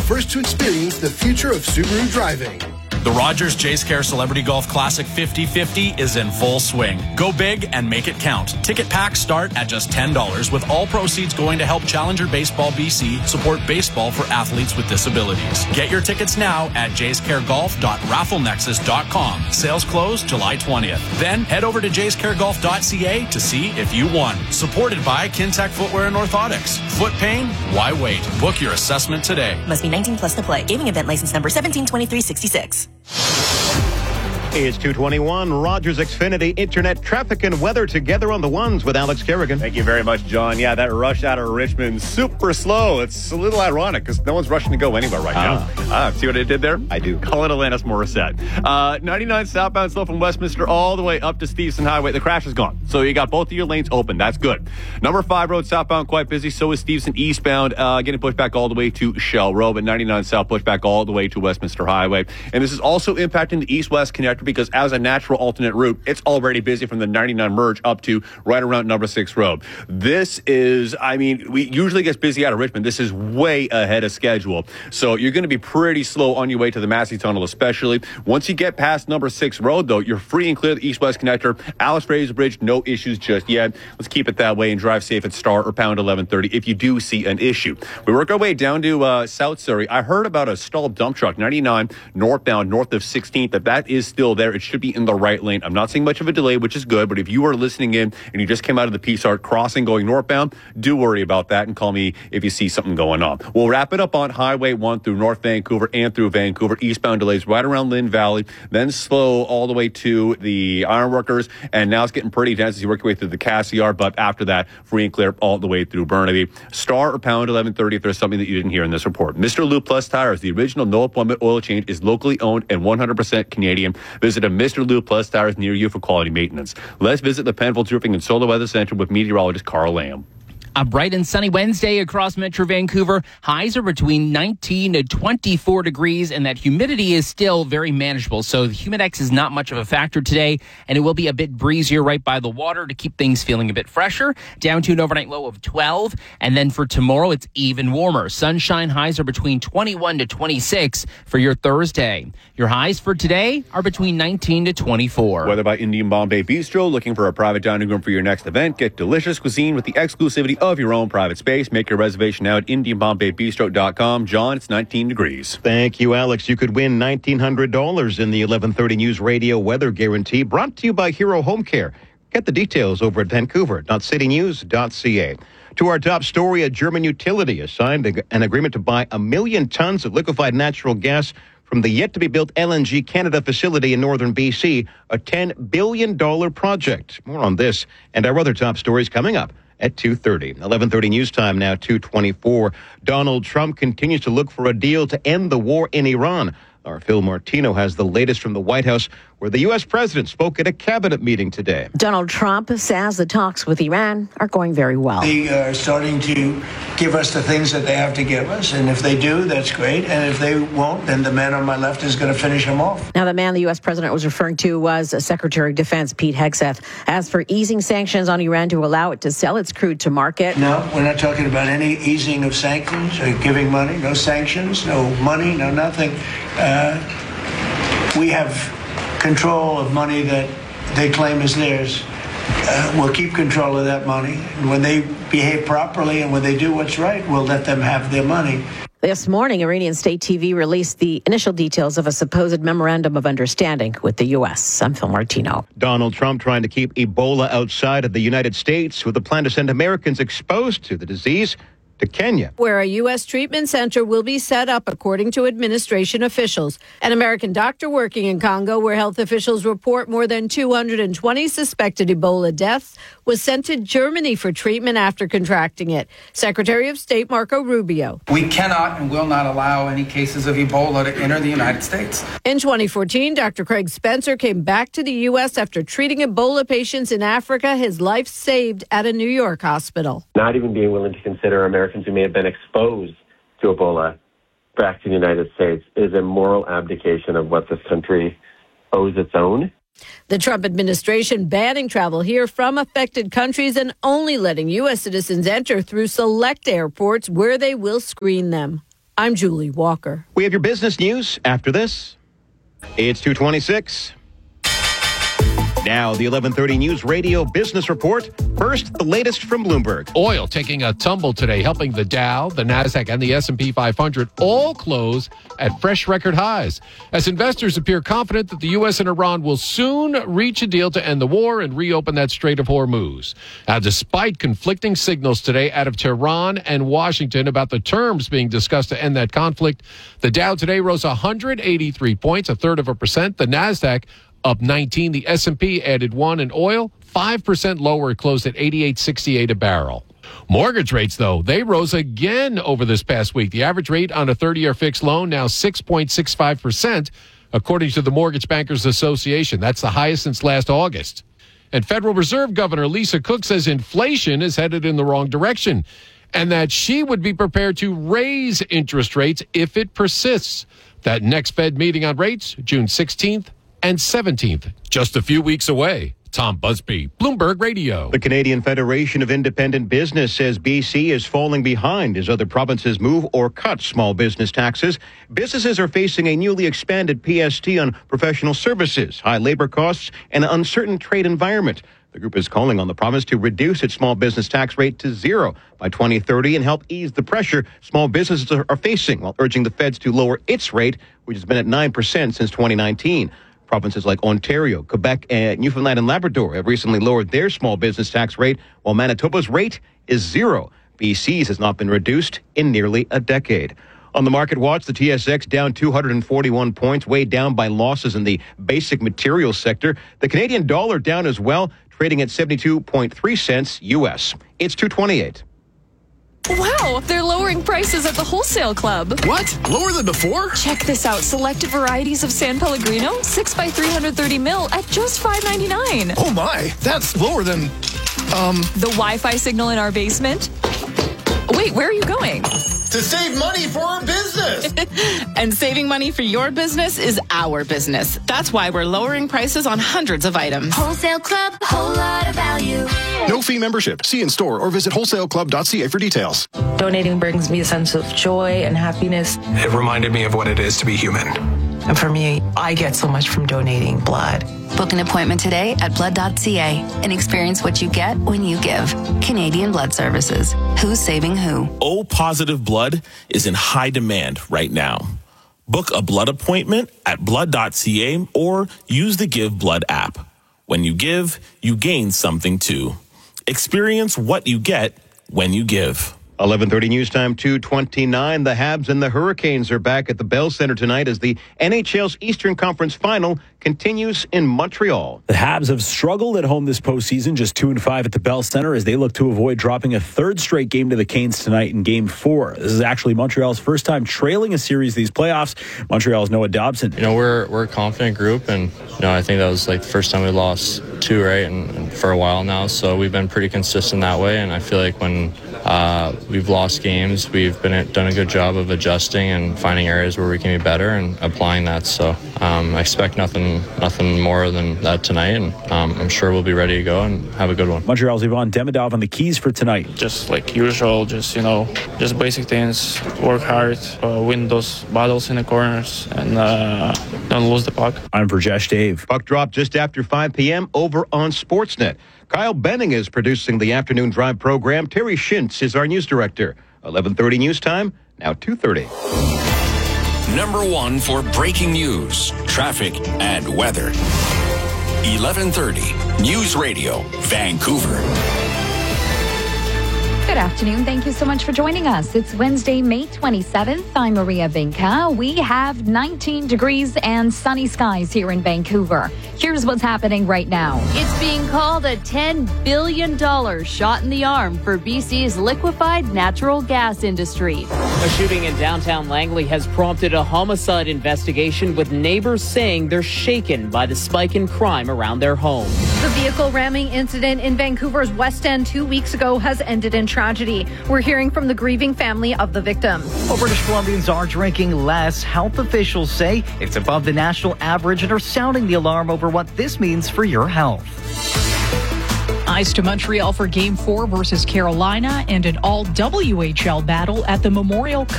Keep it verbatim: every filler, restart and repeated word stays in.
first to experience the future of Subaru driving. The Rogers Jayce Care Celebrity Golf Classic fifty fifty is in full swing. Go big and make it count. Ticket packs start at just ten dollars, with all proceeds going to help Challenger Baseball B C support baseball for athletes with disabilities. Get your tickets now at jayce care golf dot raffle nexus dot com. Sales close July twentieth. Then head over to jayce care golf dot c a to see if you won. Supported by Kintec Footwear and Orthotics. Foot pain? Why wait? Book your assessment today. Must be nineteen plus to play. Gaming event license number seventeen twenty-three sixty-six. It's two twenty-one, Rogers Xfinity, internet, traffic, and weather together on the ones with Alex Kerrigan. Thank you very much, John. Yeah, that rush out of Richmond, super slow. It's a little ironic because no one's rushing to go anywhere right ah. now. Ah, see what I did there? I do. Call it Alanis Morissette. Uh, ninety-nine southbound slow from Westminster all the way up to Stevenson Highway. The crash is gone. So you got both of your lanes open. That's good. Number five road southbound quite busy. So is Stevenson eastbound, uh, getting pushed back all the way to Shell Road. But ninety-nine south pushed back all the way to Westminster Highway. And this is also impacting the east-west connector because as a natural alternate route, it's already busy from the ninety-nine merge up to right around number six road. This is, I mean, we usually gets busy out of Richmond. This is way ahead of schedule. So you're going to be pretty slow on your way to the Massey Tunnel, especially. Once you get past number six road, though, you're free and clear the east-west connector. Alice Fraser Bridge, no issues just yet. Let's keep it that way and drive safe at Star or pound eleven thirty if you do see an issue. We work our way down to uh, South Surrey. I heard about a stalled dump truck, ninety-nine northbound, north of sixteenth, that that is still there. It should be in the right lane. I'm not seeing much of a delay, which is good, but if you are listening in and you just came out of the Peace Arch crossing going northbound, do worry about that and call me if you see something going on. We'll wrap it up on Highway one through North Vancouver and through Vancouver. Eastbound delays right around Lynn Valley, then slow all the way to the Ironworkers, and now it's getting pretty dense as you work your way through the Cassiar, but after that, free and clear all the way through Burnaby. Star or pound eleven thirty if there's something that you didn't hear in this report. Mister Lou Plus Tires, the original no appointment oil change, is locally owned and one hundred percent Canadian. Visit a Mister Lou Plus Tires near you for quality maintenance. Let's visit the Penfolds Roofing and Solar Weather Center with meteorologist Carl Lamb. A bright and sunny Wednesday across Metro Vancouver. Highs are between nineteen to twenty-four degrees, and that humidity is still very manageable. So the Humidex is not much of a factor today, and it will be a bit breezier right by the water to keep things feeling a bit fresher. Down to an overnight low of twelve, and then for tomorrow, it's even warmer. Sunshine highs are between twenty-one to twenty-six for your Thursday. Your highs for today are between nineteen to twenty-four. Weather by Indian Bombay Bistro. Looking for a private dining room for your next event? Get delicious cuisine with the exclusivity of your own private space. Make your reservation now at indian bombay bistro dot com. John, it's nineteen degrees. Thank you, Alex. You could win nineteen hundred dollars in the eleven thirty News Radio Weather Guarantee, brought to you by Hero Home Care. Get the details over at vancouver dot city news dot c a. To our top story, a German utility has signed an agreement to buy a million tons of liquefied natural gas from the yet-to-be-built L N G Canada facility in northern B C, a ten billion dollars project. More on this and our other top stories coming up at two thirty. eleven thirty news time now, two twenty-four. Donald Trump continues to look for a deal to end the war in Iran. Our Phil Martino has the latest from the White House, where the U S president spoke at a cabinet meeting today. Donald Trump says the talks with Iran are going very well. They are starting to give us the things that they have to give us, and if they do, that's great. And if they won't, then the man on my left is going to finish them off. Now, the man the U S president was referring to was Secretary of Defense Pete Hegseth. As for easing sanctions on Iran to allow it to sell its crude to market. No, we're not talking about any easing of sanctions or giving money. No sanctions, no money, no nothing. Uh, we have control of money that they claim is theirs. Uh, we'll keep control of that money. And when they behave properly and when they do what's right, we'll let them have their money. This morning, Iranian state T V released the initial details of a supposed memorandum of understanding with the U S. I'm Phil Martino. Donald Trump trying to keep Ebola outside of the United States with a plan to send Americans exposed to the disease to Kenya, where a U S treatment center will be set up, according to administration officials. An American doctor working in Congo, where health officials report more than two hundred twenty suspected Ebola deaths, was sent to Germany for treatment after contracting it. Secretary of State Marco Rubio. We cannot and will not allow any cases of Ebola to enter the United States. In twenty fourteen, Doctor Craig Spencer came back to the U S after treating Ebola patients in Africa, his life saved at a New York hospital. Not even being willing to consider Americans who may have been exposed to Ebola back to the United States is a moral abdication of what this country owes its own. The Trump administration banning travel here from affected countries and only letting U S citizens enter through select airports where they will screen them. I'm Julie Walker. We have your business news after this. It's two twenty-six. Now, the eleven thirty News Radio Business Report. First, the latest from Bloomberg. Oil taking a tumble today, helping the Dow, the Nasdaq, and the S and P five hundred all close at fresh record highs, as investors appear confident that the U S and Iran will soon reach a deal to end the war and reopen that Strait of Hormuz. Now, despite conflicting signals today out of Tehran and Washington about the terms being discussed to end that conflict, the Dow today rose one hundred eighty-three points, a third of a percent. The Nasdaq up nineteen. The S and P added one, and oil five percent lower. It closed at eighty-eight sixty-eight a barrel. Mortgage rates, though, they rose again over this past week. The average rate on a thirty-year fixed loan now six point six five percent, according to the Mortgage Bankers Association. That's the highest since last August. And Federal Reserve Governor Lisa Cook says inflation is headed in the wrong direction, and that she would be prepared to raise interest rates if it persists. That next Fed meeting on rates, June sixteenth and seventeenth, just a few weeks away. Tom Busby, Bloomberg Radio. The Canadian Federation of Independent Business says B C is falling behind as other provinces move or cut small business taxes. Businesses are facing a newly expanded P S T on professional services, high labor costs, and an uncertain trade environment. The group is calling on the province to reduce its small business tax rate to zero by twenty thirty and help ease the pressure small businesses are facing, while urging the feds to lower its rate, which has been at nine percent since twenty nineteen. Provinces like Ontario, Quebec, and Newfoundland and Labrador have recently lowered their small business tax rate, while Manitoba's rate is zero. B C's has not been reduced in nearly a decade. On the market watch, the T S X down two hundred forty-one points, weighed down by losses in the basic materials sector. The Canadian dollar down as well, trading at seventy-two point three cents U S. It's two twenty-eight. Wow, they're lowering prices at the Wholesale Club. What? Lower than before? Check this out. Selected varieties of San Pellegrino, six by three hundred thirty mil at just five ninety-nine. Oh my, that's lower than, um... the Wi-Fi signal in our basement? Wait, where are you going? To save money for our business! And saving money for your business is our business. That's why we're lowering prices on hundreds of items. Wholesale Club, a whole lot of value. No fee membership. See in store or visit wholesale club dot c a for details. Donating brings me a sense of joy and happiness. It reminded me of what it is to be human. And for me, I get so much from donating blood. Book an appointment today at blood dot c a and experience what you get when you give. Canadian Blood Services. Who's saving who? O positive blood is in high demand right now. Book a blood appointment at blood dot c a or use the Give Blood app. When you give, you gain something too. Experience what you get when you give. eleven thirty News Time, two twenty-nine. The Habs and the Hurricanes are back at the Bell Center tonight as the N H L's Eastern Conference Final continues in Montreal. The Habs have struggled at home this postseason, just two and five at the Bell Center as they look to avoid dropping a third straight game to the Canes tonight in Game Four. This is actually Montreal's first time trailing a series these playoffs. Montreal's Noah Dobson. You know, we're we're a confident group, and you know, I think that was like the first time we lost two, right, and, and for a while now. So we've been pretty consistent that way, and I feel like when uh, we've lost games, we've been done a good job of adjusting and finding areas where we can be better and applying that. So um, I expect nothing. Nothing more than that tonight, and um, I'm sure we'll be ready to go and have a good one. Montreal's Ivan Demidov on the keys for tonight. Just like usual, just, you know, just basic things, work hard, uh, win those battles in the corners, and uh, don't lose the puck. I'm Virjesh Dave. Puck drop just after five p.m. over on Sportsnet. Kyle Benning is producing the afternoon drive program. Terry Shintz is our news director. eleven thirty News Time, now two thirty. Number one for breaking news, traffic, and weather. eleven thirty News Radio, Vancouver. Good afternoon. Thank you so much for joining us. It's Wednesday, May twenty-seventh. I'm Maria Binka. We have nineteen degrees and sunny skies here in Vancouver. Here's what's happening right now. It's being called a ten billion dollars shot in the arm for B C's liquefied natural gas industry. A shooting in downtown Langley has prompted a homicide investigation, with neighbors saying they're shaken by the spike in crime around their home. The vehicle ramming incident in Vancouver's West End two weeks ago has ended in tragedy. We're hearing from the grieving family of the victim. Well, British Columbians are drinking less. Health officials say it's above the national average and are sounding the alarm over what this means for your health. Ice to Montreal for Game four versus Carolina and an all W H L battle at the Memorial